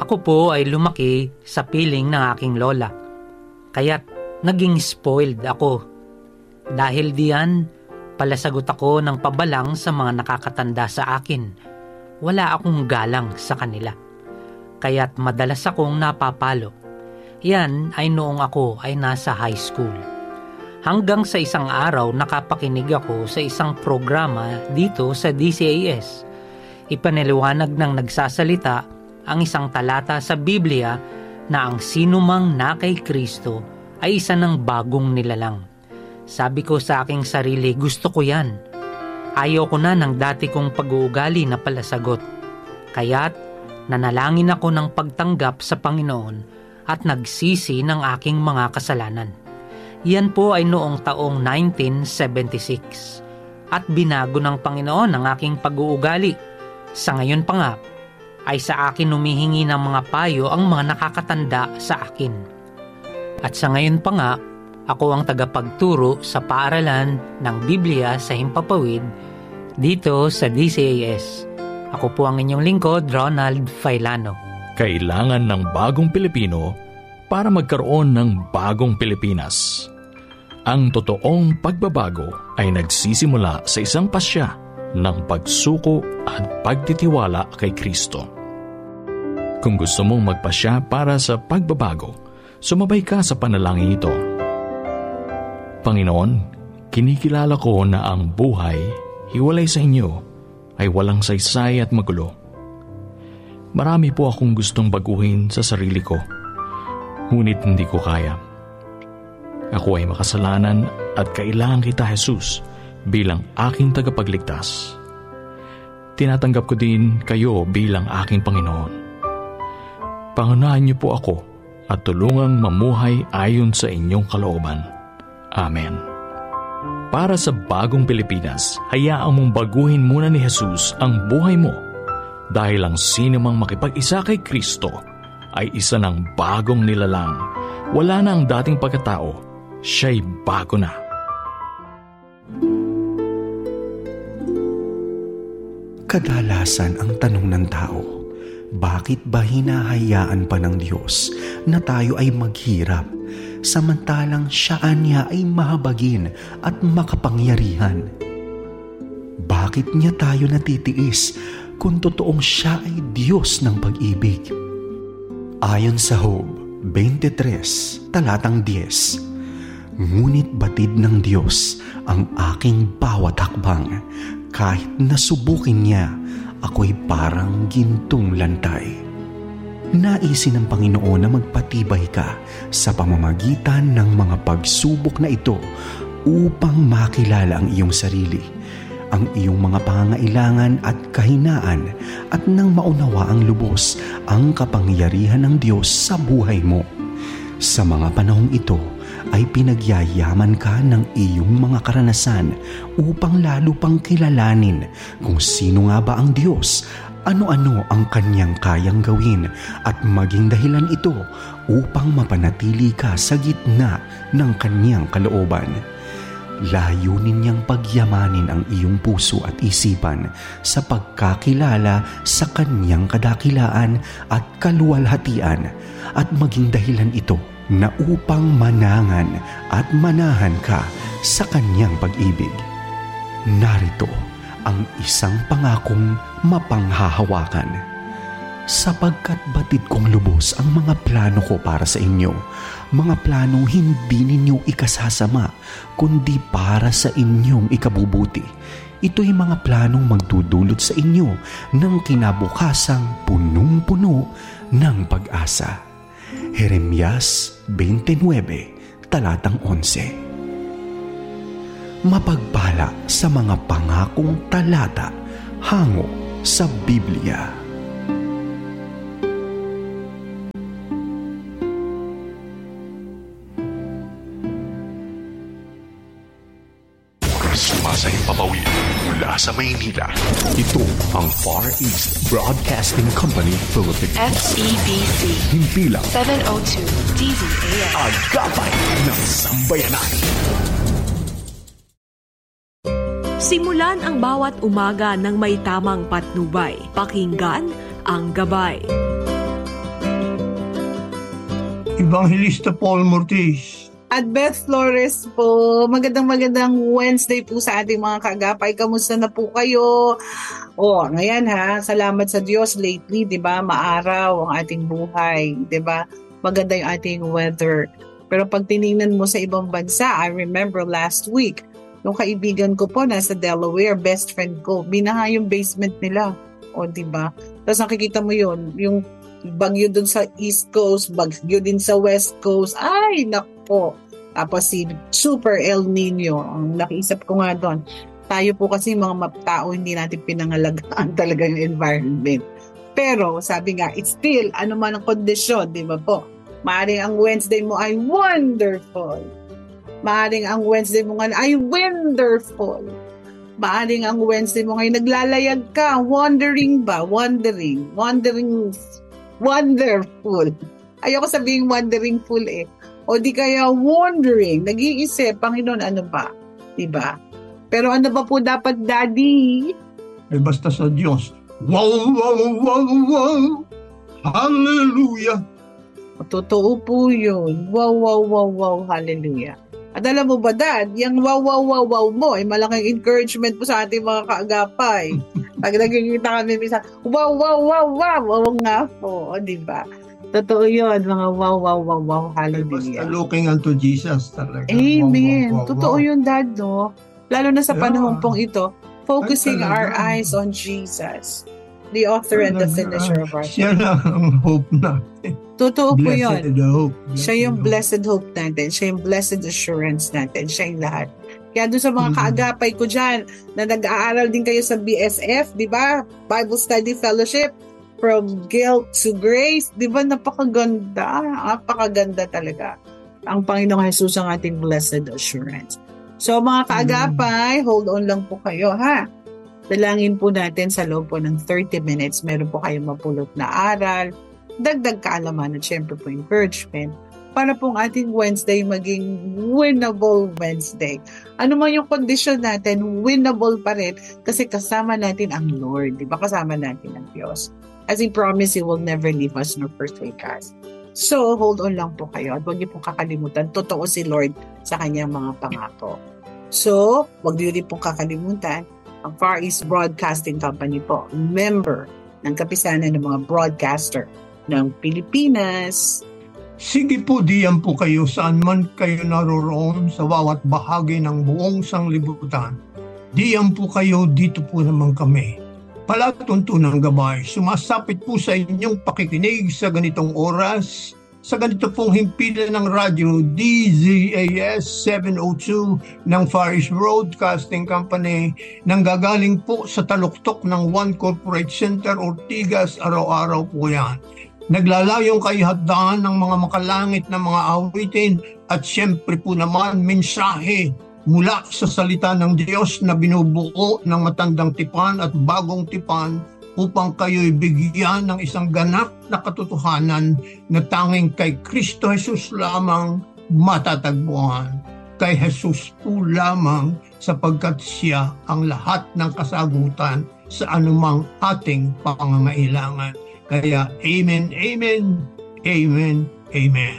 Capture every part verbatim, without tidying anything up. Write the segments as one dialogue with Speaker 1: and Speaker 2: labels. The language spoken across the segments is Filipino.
Speaker 1: Ako po ay lumaki sa piling ng aking lola. Kaya't naging spoiled ako. Dahil diyan, palasagot ako ng pabalang sa mga nakakatanda sa akin. Wala akong galang sa kanila. Kaya't madalas akong napapalo. Yan ay noong ako ay nasa high school. Hanggang sa isang araw nakapakinig ako sa isang programa dito sa D C A S. Ipaniliwanag ng nagsasalita ang isang talata sa Biblia na ang sinumang na kay Kristo ay isa ng bagong nilalang. Sabi ko sa aking sarili, gusto ko yan. Ayaw ko na ng dati kong pag-uugali na palasagot. Kaya't nanalangin ako ng pagtanggap sa Panginoon at nagsisi ng aking mga kasalanan. Yan po ay noong taong nineteen seventy-six. At binago ng Panginoon ang aking pag-uugali. Sa ngayon pa nga, ay sa akin humihingi ng mga payo ang mga nakakatanda sa akin. At sa ngayon pa nga, ako ang tagapagturo sa paaralan ng Biblia sa Himpapawid dito sa D C A S. Ako po ang inyong lingkod, Ronald Failano.
Speaker 2: Kailangan ng bagong Pilipino para magkaroon ng bagong Pilipinas. Ang totoong pagbabago ay nagsisimula sa isang pasya ng pagsuko at pagtitiwala kay Kristo. Kung gusto mong magpasya para sa pagbabago, sumabay ka sa panalangin ito. Panginoon, kinikilala ko na ang buhay, hiwalay sa inyo, ay walang saysay at magulo. Marami po akong gustong baguhin sa sarili ko, ngunit hindi ko kaya. Ako ay makasalanan at kailangan kita, Jesus, bilang aking tagapagligtas. Tinatanggap ko din kayo bilang aking Panginoon. Pangunahan niyo po ako at tulungang mamuhay ayon sa inyong kalooban. Amen. Para sa bagong Pilipinas, hayaan mong baguhin muna ni Jesus ang buhay mo dahil ang sino mang makipag-isa kay Kristo ay isa ng bagong nilalang. Wala na ang dating pagkatao, siya'y bago na.
Speaker 3: Kadalasan ang tanong ng tao, bakit ba hinahayaan pa ng Diyos na tayo ay maghirap, samantalang siya niya ay mahabagin at makapangyarihan? Bakit niya tayo natitiis kung totoong siya ay Diyos ng pag-ibig? Ayon sa Job twenty-three, talatang ten, ngunit batid ng Diyos ang aking bawat hakbang. Kahit nasubukin niya, ako'y parang gintong lantay. Naisin ng Panginoon na magpatibay ka sa pamamagitan ng mga pagsubok na ito upang makilala ang iyong sarili, ang iyong mga pangangailangan at kahinaan, at nang maunawa ang lubos ang kapangyarihan ng Diyos sa buhay mo. Sa mga panahong ito, ay pinagyayaman ka ng iyong mga karanasan upang lalo pang kilalanin kung sino nga ba ang Diyos, ano-ano ang Kanyang kayang gawin, at maging dahilan ito upang mapanatili ka sa gitna ng Kanyang kalooban. Layunin niyang pagyamanin ang iyong puso at isipan sa pagkakilala sa Kanyang kadakilaan at kaluwalhatian, at maging dahilan ito na upang manangan at manahan ka sa Kanyang pag-ibig. Narito ang isang pangakong mapanghahawakan. Sapagkat batid kong lubos ang mga plano ko para sa inyo, mga planong hindi ninyo ikasasama, kundi para sa inyong ikabubuti. Ito'y mga planong magdudulot sa inyo ng kinabukasang punong-puno ng pag-asa. Jeremias twenty-nine, talatang eleven. Mapagpala sa mga pangakong talata hango sa Biblia.
Speaker 4: Sumasayang papawid mula sa Maynila. Ito ang Far East Broadcasting Company Philippines.
Speaker 5: F E B C.
Speaker 4: Himpilang
Speaker 5: seven oh two D Z A S.
Speaker 4: Agapay ng Sambayanan.
Speaker 6: Simulan ang bawat umaga ng may tamang patnubay. Pakinggan ang gabay.
Speaker 7: Evangelista Paul Mortis.
Speaker 8: At Beth Flores po. Magandang magandang Wednesday po sa ating mga kaagapay. Kamusta na po kayo? O, ngayon ha, salamat sa Diyos lately, di ba? Maaraw ang ating buhay, di ba? Maganda yung ating weather. Pero pag tinignan mo sa ibang bansa, I remember last week, yung kaibigan ko po nasa Delaware, best friend ko, binaha yung basement nila. O, di ba? Tapos nakikita mo yun, yung bagyo dun sa East Coast, bagyo din sa West Coast. Ay, nako. Tapos si Super El Nino, ang nakiisip ko nga doon. Tayo po kasi mga tao, hindi natin pinangalagaan talaga yung environment. Pero sabi nga, it's still, ano man ang kondisyon, di ba po? Maaring ang Wednesday mo ay wonderful. Maaring ang Wednesday mo nga ay wonderful. Maaring ang Wednesday mo ngayon naglalayag ka, wondering ba? Wondering. Wondering. Wonderful. Ayoko sabihin wondering full eh. O di kaya wondering, nag-iisip, Panginoon, ano ba? Diba? Pero ano ba po dapat, Daddy?
Speaker 7: Eh basta sa Diyos. Wow, wow, wow, wow. Hallelujah.
Speaker 8: Totoo po yun. Wow, wow, wow, wow, hallelujah. At alam mo ba, Dad, yung wow, wow, wow, wow mo, ay malaking encouragement po sa ating mga kaagapay. Pag nagkikita kami minsan, wow, wow, wow, wow, wow nga po, o diba? Totoo yun, mga wow, wow, wow, wow, hallelujah.
Speaker 7: Basta looking unto Jesus talaga.
Speaker 8: Amen.
Speaker 7: Wow, wow, wow,
Speaker 8: Totoo
Speaker 7: wow.
Speaker 8: yun, Dad, no? Lalo na sa
Speaker 7: Yeah.
Speaker 8: panahon pong ito, focusing
Speaker 7: Ay,
Speaker 8: our
Speaker 7: talaga.
Speaker 8: eyes on Jesus, the author and the
Speaker 7: Talaga.
Speaker 8: finisher of our
Speaker 7: Siya
Speaker 8: faith.
Speaker 7: lang ang hope natin.
Speaker 8: Totoo po yun.
Speaker 7: Blessed hope.
Speaker 8: Siya yung blessed hope natin. Siya yung blessed assurance natin. Siya yung lahat. Kaya doon sa mga
Speaker 7: Mhm.
Speaker 8: kaagapay ko dyan, na nag-aaral din kayo sa B S F, di ba? Bible Study Fellowship, from guilt to grace, di ba? Napakaganda. Napakaganda talaga. Ang Panginoong Jesus ang ating blessed assurance. So mga kaagapay, hold on lang po kayo, ha? Dalangin po natin sa loob po ng thirty minutes. Meron po kayong mapulot na aral, dagdag kaalaman at syempre po encouragement para pong ating Wednesday maging winnable Wednesday. Ano man yung condition natin, winnable pa rin kasi kasama natin ang Lord. Di ba? Kasama natin ang Diyos. As He promised, He will never leave us nor forsake us. So, hold on lang po kayo at huwag niyo pong kakalimutan. Totoo si Lord sa kanyang mga pangako. So, huwag niyo rin pong kakalimutan ang Far East Broadcasting Company po, member ng kapisanan ng mga broadcaster ng Pilipinas.
Speaker 7: Sige po, diyan po kayo saan man kayo naroroon sa bawat bahagi ng buong sanglibutan. Diyan po kayo, dito po naman kami. Palatuntunang gabay, sumasapit po sa inyong pakikinig sa ganitong oras, sa ganito pong himpilan ng radyo D Z A S seven oh two ng Far East Broadcasting Company, nang gagaling po sa taluktok ng One Corporate Center, Ortigas, araw-araw po yan. Naglalayong kaihadaan ng mga makalangit na mga awitin at siyempre po naman mensahe mula sa salita ng Diyos na binubuo ng matandang tipan at bagong tipan upang kayo'y bigyan ng isang ganap na katotohanan na tanging kay Kristo Jesus lamang matatagpuan. Kay Jesus po lamang sapagkat siya ang lahat ng kasagutan sa anumang ating pangangailangan. Kaya amen, amen, amen, amen.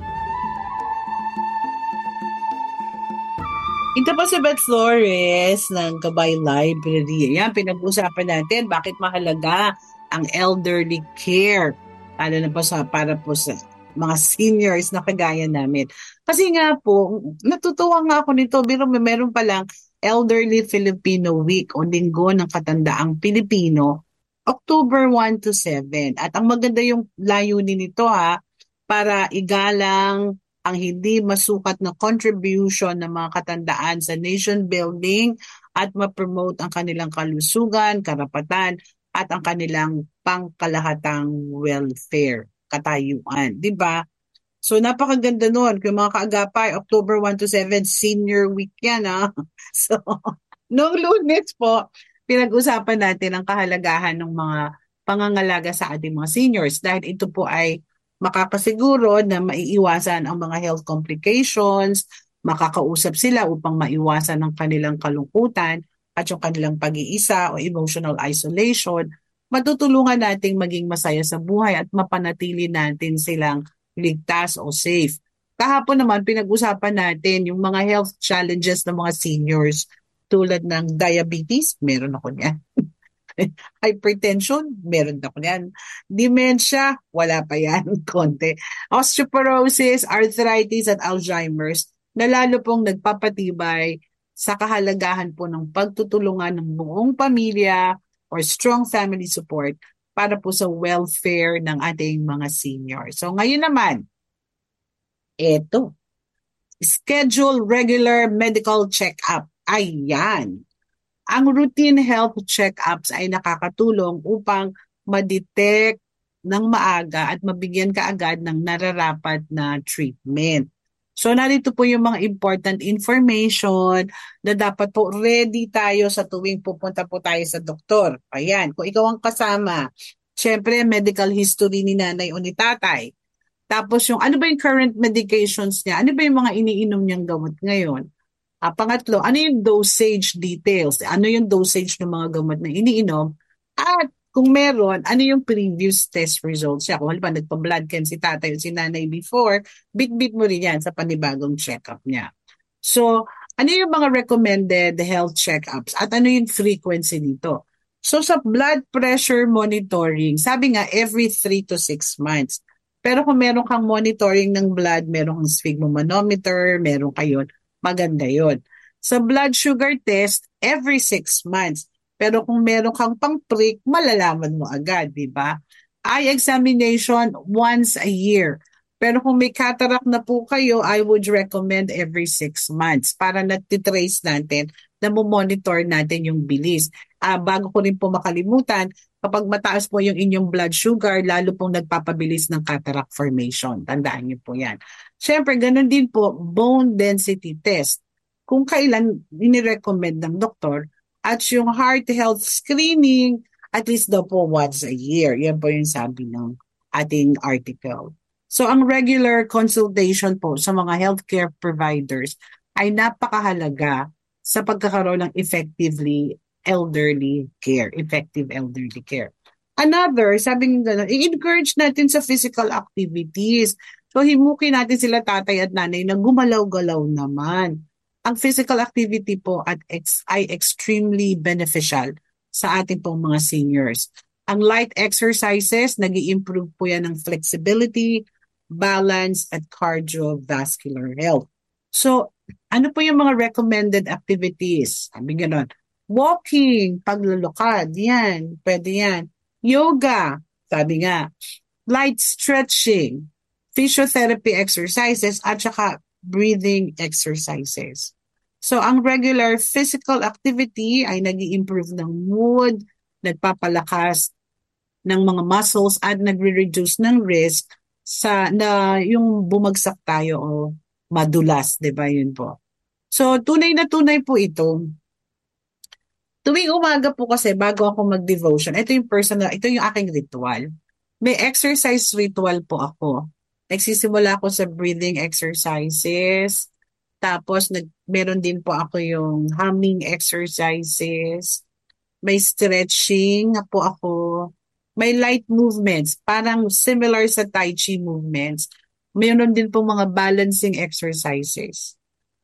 Speaker 8: Ito po si Beth Flores ng Gabay Library. Ayan, pinag-usapan natin bakit mahalaga ang elderly care. Lalo na po sa, para po sa mga seniors na kagaya namin. Kasi nga po, natutuwa nga ako nito. Pero may meron palang Elderly Filipino Week o Linggo ng Katandaang Pilipino, October one to seven. At ang maganda yung layunin nito ha, para igalang ang hindi masukat na contribution ng mga katandaan sa nation building at ma-promote ang kanilang kalusugan, karapatan, at ang kanilang pangkalahatang welfare, katayuan. Diba? So napakaganda nun. Kung mga kaagapay, October one to seven, senior week yan ha. So, noong Lunes po, pinag-usapan natin ang kahalagahan ng mga pangangalaga sa ating mga seniors dahil ito po ay makakasiguro na maiiwasan ang mga health complications, makakausap sila upang maiwasan ang kanilang kalungkutan at yung kanilang pag-iisa o emotional isolation. Matutulungan nating maging masaya sa buhay at mapanatili natin silang ligtas o safe. Kahapon naman, pinag-usapan natin yung mga health challenges ng mga seniors tulad ng diabetes, meron ako niyan. Hypertension, meron ako niyan. Dementia, wala pa yan, konti. Osteoporosis, arthritis at Alzheimer's na lalo pong nagpapatibay sa kahalagahan po ng pagtutulungan ng buong pamilya or strong family support para po sa welfare ng ating mga seniors. So ngayon naman, eto, schedule regular medical check-up. Ayan. Ang routine health check-ups ay nakakatulong upang ma-detect ng maaga at mabigyan ka agad ng nararapat na treatment. So narito po yung mga important information na dapat po ready tayo sa tuwing pupunta po tayo sa doktor. Ayan, kung ikaw ang kasama, syempre medical history ni nanay o ni tatay. Tapos yung ano ba yung current medications niya? Ano ba yung mga iniinom niyang gamot ngayon? Ah, pangatlo, ano yung dosage details? Ano yung dosage ng mga gamot na iniinom? At kung meron, ano yung previous test results niya? Kung halimbawa nagpa-blood chem si tatay o si nanay before, bit-bit mo rin yan sa panibagong check-up niya. So, ano yung mga recommended health check-ups? At ano yung frequency nito? So, sa blood pressure monitoring, sabi nga every three to six months. Pero kung meron kang monitoring ng blood, meron kang sphygmomanometer, meron kayon, maganda yon. Sa blood sugar test, every six months. Pero kung meron kang pang-prick, malalaman mo agad, di ba? Eye examination, once a year. Pero kung may cataract na po kayo, I would recommend every six months para natitrace natin na monitor natin yung bilis. Uh, bago ko rin po makalimutan, kapag mataas po yung inyong blood sugar, lalo pong nagpapabilis ng cataract formation. Tandaan niyo po yan. Siyempre, ganun din po, bone density test. Kung kailan inirecommend ng doktor, at yung heart health screening, at least daw po once a year. Yan po yung sabi ng ating article. So, ang regular consultation po sa mga healthcare providers ay napakahalaga sa pagkakaroon ng effectively elderly care, effective elderly care. Another, sabi nga gano'n, i-encourage natin sa physical activities. So, himukin natin sila tatay at nanay na gumalaw-galaw naman. Ang physical activity po at ex- ay extremely beneficial sa ating pong mga seniors. Ang light exercises, nag-i-improve po yan ng flexibility, balance, at cardiovascular health. So, ano po yung mga recommended activities? Sabi gano'n, walking, paglalakad, yan, pwede yan. Yoga, sabi nga, light stretching, physiotherapy exercises, at saka breathing exercises. So, ang regular physical activity ay nag-i-improve ng mood, nagpapalakas ng mga muscles, at nagre-reduce ng risk sa na yung bumagsak tayo o madulas, di ba yun po? So, tunay na tunay po ito. Tuwing umaga po kasi, bago ako mag-devotion, ito yung personal, ito yung aking ritual. May exercise ritual po ako. Nagsisimula ako sa breathing exercises. Tapos, nag, meron din po ako yung humming exercises. May stretching po ako. May light movements, parang similar sa Tai Chi movements. Meron din po mga balancing exercises.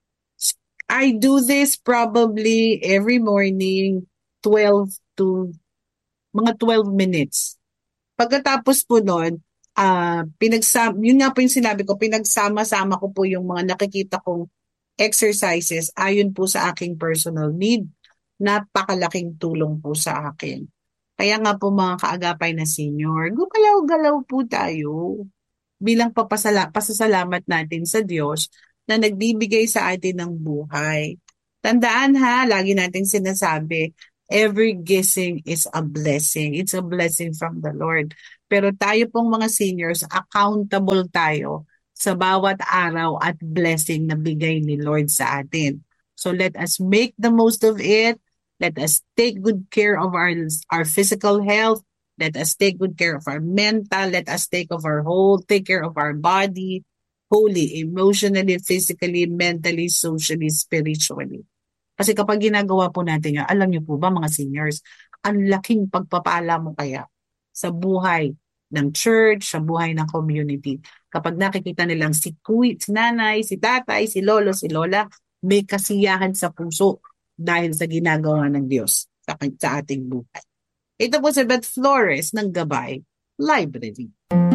Speaker 8: I do this probably every morning, twelve to, mga twelve minutes. Pagkatapos po nun, uh, pinagsama, yun nga po yung sinabi ko, pinagsama-sama ko po yung mga nakikita kong exercises ayon po sa aking personal need. Napakalaking tulong po sa akin. Kaya nga po mga kaagapay na senior, gumalaw-galaw po tayo bilang papasala, pasasalamat natin sa Diyos na nagbibigay sa atin ng buhay. Tandaan ha, lagi nating sinasabi, every gising is a blessing. It's a blessing from the Lord. Pero tayo pong mga seniors, accountable tayo sa bawat araw at blessing na bigay ni Lord sa atin. So let us make the most of it. Let us take good care of our, our physical health. Let us take good care of our mental. Let us take of our whole, take care of our body, wholly, emotionally, physically, mentally, socially, spiritually. Kasi kapag ginagawa po natin yan, alam niyo po ba mga seniors, ang laking pagpapala mo kaya sa buhay ng church, sa buhay ng community. Kapag nakikita nilang si kuy, si nanay, si tatay, si lolo, si lola, may kasiyahan sa puso dahil sa ginagawa ng Diyos sa, sa ating buhay. Ito po si Beth Flores ng Gabay Library.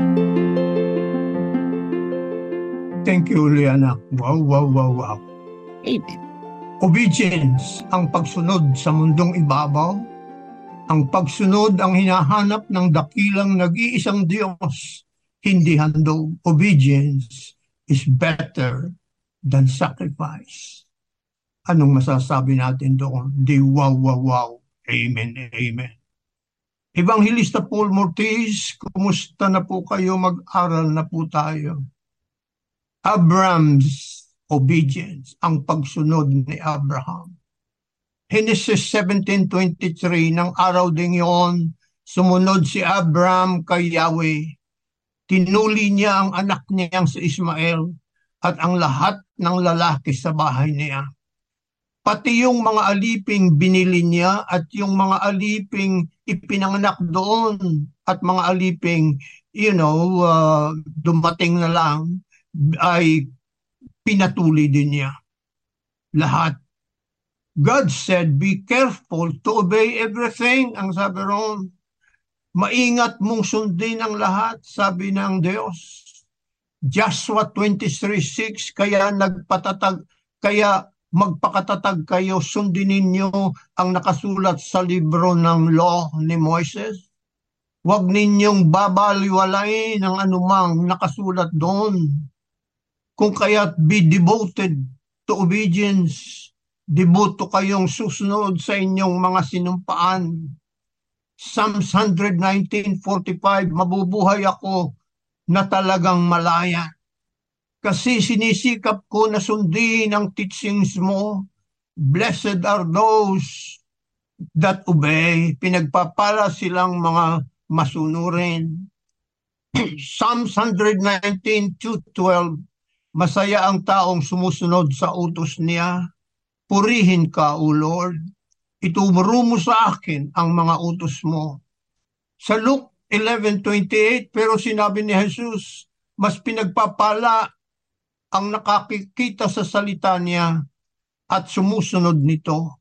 Speaker 7: Thank you, Liana. Wow, wow, wow, wow.
Speaker 8: Amen.
Speaker 7: Obedience ang pagsunod sa mundong ibabaw. Ang pagsunod ang hinahanap ng dakilang nag-iisang Diyos. Hindi handog. Obedience is better than sacrifice. Anong masasabi natin doon? Di wow, wow, wow. Amen, amen. Evangelista Paul Mortiz, kumusta na po kayo? Mag-aral na po tayo. Abraham's obedience, ang pagsunod ni Abraham. Genesis seventeen twenty-three, ng araw ding yon, sumunod si Abraham kay Yahweh. Tinuli niya ang anak niyang si Ismael at ang lahat ng lalaki sa bahay niya. Pati yung mga aliping binili niya at yung mga aliping ipinanganak doon at mga aliping, you know, uh, dumating na lang, ay pinatuli din niya. Lahat. God said, be careful to obey everything, ang sabi ron. Maingat mong sundin ang lahat, sabi ng Diyos. Joshua twenty-three six, kaya nagpatatag, kaya magpakatatag kayo, sundin ninyo ang nakasulat sa libro ng law ni Moises. Huwag ninyong babaliwalain ang anumang nakasulat doon. Kung kaya't be devoted to obedience, deboto kayong susunod sa inyong mga sinumpaan. Psalms one nineteen forty-five, mabubuhay ako na talagang malaya. Kasi sinisikap ko na sundin ang teachings mo. Blessed are those that obey. Pinagpapala silang mga masunurin. Psalms one nineteen two twelve, masaya ang taong sumusunod sa utos niya. Purihin ka, O Lord. Ituro mo sa akin ang mga utos mo. Sa Luke eleven twenty-eight, pero sinabi ni Jesus, mas pinagpapala ang nakakikita sa salita niya at sumusunod nito.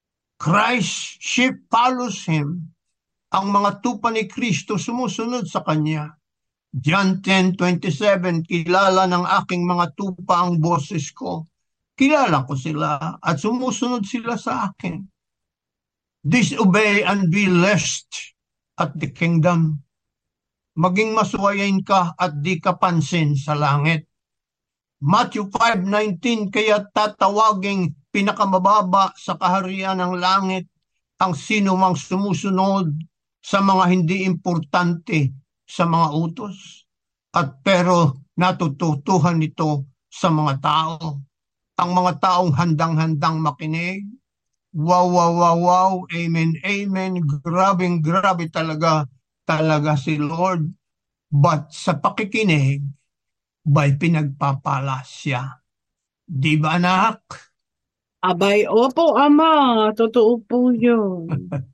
Speaker 7: Christ, sheep follows him. Ang mga tupa ni Kristo sumusunod sa kanya. John ten twenty-seven, kilala ng aking mga tupa ang boses ko. Kilala ko sila at sumusunod sila sa akin. Disobey and be lest at the kingdom. Maging masuwayin ka at di ka pansin sa langit. Matthew five nineteen, kaya tatawaging pinakamababa sa kaharian ng langit ang sino mang sumusunod sa mga hindi importante sa mga utos. At pero natututuhan nito sa mga tao. Ang mga taong handang-handang makinig. Wow, wow, wow, wow. Amen, amen. Grabing, grabe talaga, talaga si Lord. But sa pakikinig, ba'y pinagpapala siya. Di ba, anak?
Speaker 8: Abay, opo, ama. Totoo po yun.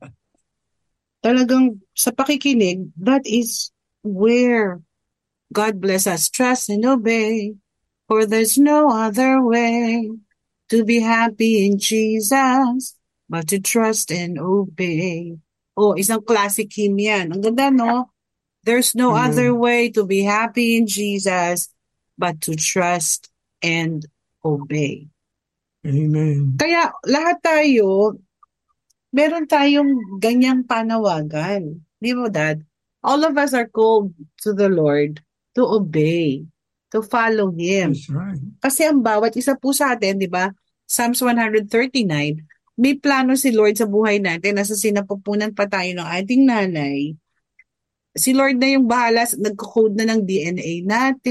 Speaker 8: Talagang sa pakikinig, that is where God bless us. Trust and obey. For there's no other way to be happy in Jesus but to trust and obey. Oh, isang classic hymn yan. Ang ganda, no? There's no mm-hmm. other way to be happy in Jesus but to trust and obey.
Speaker 7: Amen.
Speaker 8: Kaya lahat tayo, meron tayong ganyang panawagan. Di ba, Dad? All of us are called to the Lord to obey. To follow Him.
Speaker 7: That's right.
Speaker 8: Kasi ang bawat isa po sa atin, di ba, Psalms one thirty-nine, may plano si Lord sa buhay natin. Nasa sinapupunan pa tayo ng ating nanay. Si Lord na yung bahala, nagko-code na ng D N A natin.